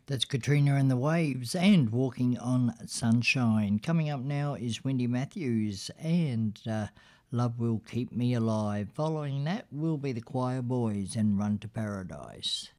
That's Katrina and the Waves and Walking on Sunshine. Coming up now is Wendy Matthews and Love Will Keep Me Alive. Following that will be the Choir Boys and Run to Paradise.